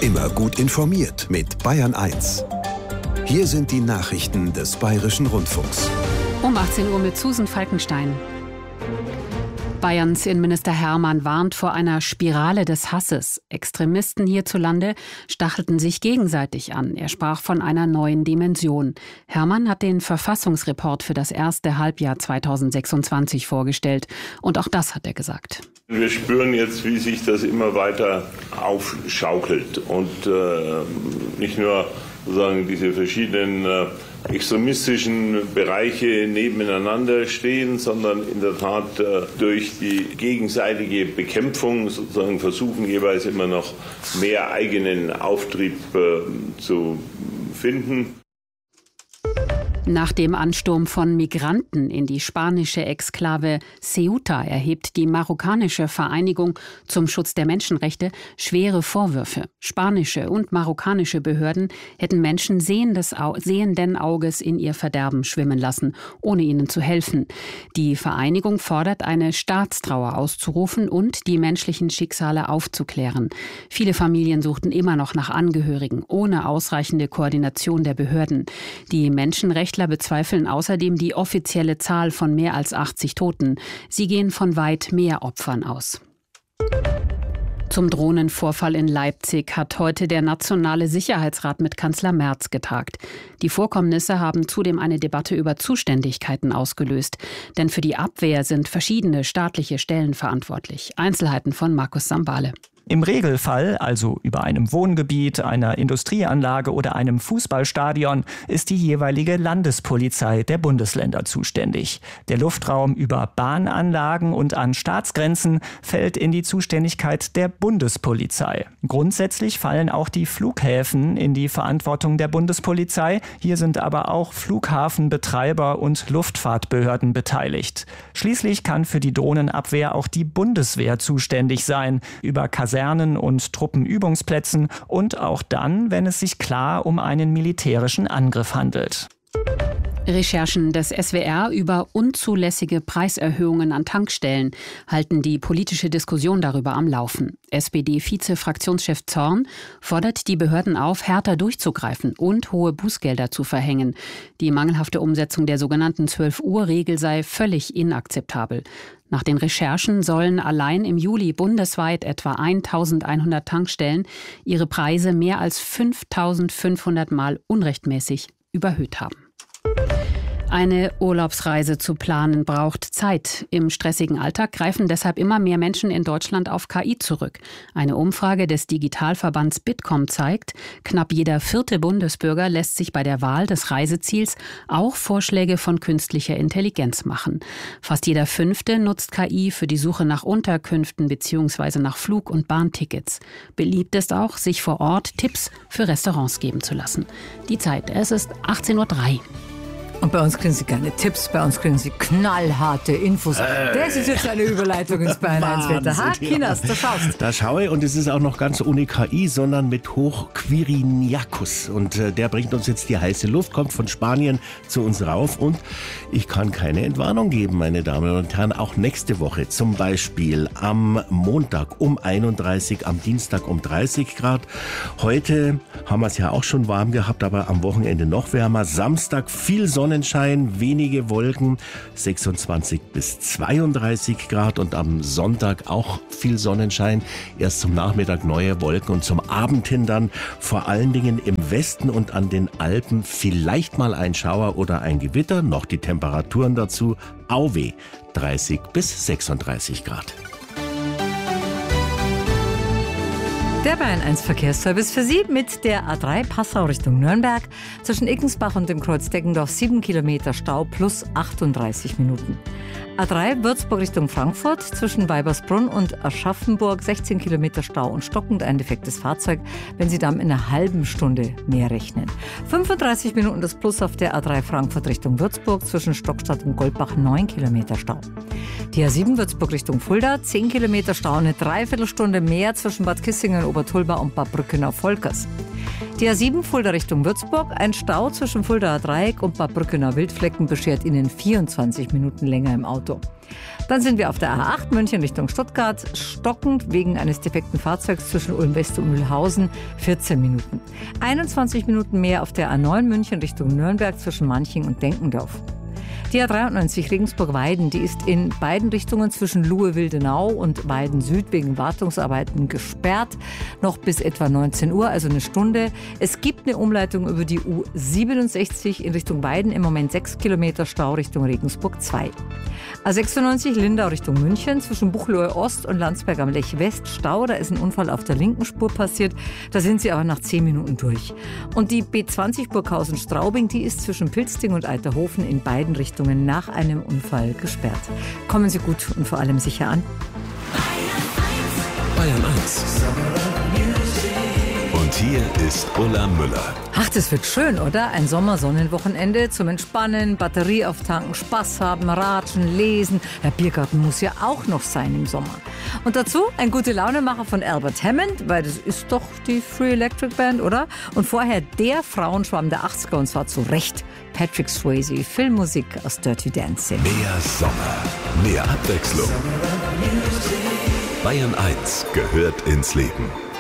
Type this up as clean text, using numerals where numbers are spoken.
Immer gut informiert mit Bayern 1. Hier sind die Nachrichten des Bayerischen Rundfunks. Um 18 Uhr mit Susan Falkenstein. Bayerns Innenminister Hermann warnt vor einer Spirale des Hasses. Extremisten hierzulande stachelten sich gegenseitig an. Er sprach von einer neuen Dimension. Hermann hat den Verfassungsreport für das erste Halbjahr 2026 vorgestellt. Und auch das hat er gesagt. Wir spüren jetzt, wie sich das immer weiter aufschaukelt und nicht nur sozusagen diese verschiedenen extremistischen Bereiche nebeneinander stehen, sondern in der Tat durch die gegenseitige Bekämpfung sozusagen versuchen, jeweils immer noch mehr eigenen Auftrieb zu finden. Nach dem Ansturm von Migranten in die spanische Exklave Ceuta erhebt die marokkanische Vereinigung zum Schutz der Menschenrechte schwere Vorwürfe. Spanische und marokkanische Behörden hätten Menschen sehenden Auges in ihr Verderben schwimmen lassen, ohne ihnen zu helfen. Die Vereinigung fordert, eine Staatstrauer auszurufen und die menschlichen Schicksale aufzuklären. Viele Familien suchten immer noch nach Angehörigen, ohne ausreichende Koordination der Behörden. Die Menschenrechtler bezweifeln außerdem die offizielle Zahl von mehr als 80 Toten. Sie gehen von weit mehr Opfern aus. Zum Drohnenvorfall in Leipzig hat heute der Nationale Sicherheitsrat mit Kanzler Merz getagt. Die Vorkommnisse haben zudem eine Debatte über Zuständigkeiten ausgelöst. Denn für die Abwehr sind verschiedene staatliche Stellen verantwortlich. Einzelheiten von Markus Sambale. Im Regelfall, also über einem Wohngebiet, einer Industrieanlage oder einem Fußballstadion, ist die jeweilige Landespolizei der Bundesländer zuständig. Der Luftraum über Bahnanlagen und an Staatsgrenzen fällt in die Zuständigkeit der Bundespolizei. Grundsätzlich fallen auch die Flughäfen in die Verantwortung der Bundespolizei. Hier sind aber auch Flughafenbetreiber und Luftfahrtbehörden beteiligt. Schließlich kann für die Drohnenabwehr auch die Bundeswehr zuständig sein, über Kasernen und Truppenübungsplätzen und auch dann, wenn es sich klar um einen militärischen Angriff handelt. Recherchen des SWR über unzulässige Preiserhöhungen an Tankstellen halten die politische Diskussion darüber am Laufen. SPD-Vize-Fraktionschef Zorn fordert die Behörden auf, härter durchzugreifen und hohe Bußgelder zu verhängen. Die mangelhafte Umsetzung der sogenannten 12-Uhr-Regel sei völlig inakzeptabel. Nach den Recherchen sollen allein im Juli bundesweit etwa 1.100 Tankstellen ihre Preise mehr als 5.500 Mal unrechtmäßig überhöht haben. Eine Urlaubsreise zu planen braucht Zeit. Im stressigen Alltag greifen deshalb immer mehr Menschen in Deutschland auf KI zurück. Eine Umfrage des Digitalverbands Bitkom zeigt, knapp jeder 4. Bundesbürger lässt sich bei der Wahl des Reiseziels auch Vorschläge von künstlicher Intelligenz machen. Fast jeder 5. nutzt KI für die Suche nach Unterkünften bzw. nach Flug- und Bahntickets. Beliebt ist auch, sich vor Ort Tipps für Restaurants geben zu lassen. Die Zeit, es ist 18:03 Uhr. Und bei uns kriegen Sie keine Tipps, bei uns kriegen Sie knallharte Infos. Das ist jetzt eine Überleitung ins Bayern 1 Wetter. Ha, Kinas, da schaust. Da schaue ich, und es ist auch noch ganz ohne KI, sondern mit Hochquiriniacus. Und der bringt uns jetzt die heiße Luft, kommt von Spanien zu uns rauf. Und ich kann keine Entwarnung geben, meine Damen und Herren, auch nächste Woche. Zum Beispiel am Montag um 31, am Dienstag um 30 Grad. Heute haben wir es ja auch schon warm gehabt, aber am Wochenende noch wärmer. Samstag viel Sonnenschein, wenige Wolken, 26 bis 32 Grad, und am Sonntag auch viel Sonnenschein. Erst zum Nachmittag neue Wolken und zum Abend hin dann vor allen Dingen im Westen und an den Alpen vielleicht mal ein Schauer oder ein Gewitter. Noch die Temperaturen dazu, auweh, 30 bis 36 Grad. Der Bayern 1 Verkehrsservice für Sie mit der A3 Passau Richtung Nürnberg. Zwischen Ickensbach und dem Kreuz Deggendorf 7 Kilometer Stau plus 38 Minuten. A3 Würzburg Richtung Frankfurt, zwischen Weibersbrunn und Aschaffenburg 16 Kilometer Stau und stockend ein defektes Fahrzeug, wenn Sie dann in einer halben Stunde mehr rechnen. 35 Minuten das Plus auf der A3 Frankfurt Richtung Würzburg, zwischen Stockstadt und Goldbach 9 Kilometer Stau. Die A7 Würzburg Richtung Fulda 10 Kilometer Stau, eine Dreiviertelstunde mehr zwischen Bad Kissingen, Obertulba und Bad Brückenau-Volkers. Die A7 Fulda Richtung Würzburg, ein Stau zwischen Fuldaer Dreieck und Bad Brückenau Wildflecken beschert Ihnen 24 Minuten länger im Auto Auto. Dann sind wir auf der A8 München Richtung Stuttgart, stockend wegen eines defekten Fahrzeugs zwischen Ulm-West und Mühlhausen, 14 Minuten. 21 Minuten mehr auf der A9 München Richtung Nürnberg zwischen Manching und Denkendorf. Die A93 Regensburg-Weiden, die ist in beiden Richtungen zwischen Luhe-Wildenau und Weiden Süd wegen Wartungsarbeiten gesperrt. Noch bis etwa 19 Uhr, also eine Stunde. Es gibt eine Umleitung über die U67 in Richtung Weiden, im Moment 6 Kilometer Stau Richtung Regensburg 2. A96 Lindau Richtung München, zwischen Buchloe Ost und Landsberg am Lech West Stau. Da ist ein Unfall auf der linken Spur passiert. Da sind Sie aber nach 10 Minuten durch. Und die B20 Burghausen-Straubing, die ist zwischen Pilsting und Eiterhofen in beiden Richtungen nach einem Unfall gesperrt. Kommen Sie gut und vor allem sicher an. Bayern 1. Und hier ist Ulla Müller. Ach, das wird schön, oder? Ein Sommersonnenwochenende zum Entspannen, Batterie auftanken, Spaß haben, ratschen, lesen. Der Biergarten muss ja auch noch sein im Sommer. Und dazu ein Gute-Laune-Macher von Albert Hammond, weil das ist doch die Free Electric Band, oder? Und vorher der Frauenschwarm der 80er, und zwar zu Recht. Patrick Swayze, Filmmusik aus Dirty Dancing. Mehr Sommer, mehr Abwechslung. Bayern 1 gehört ins Leben.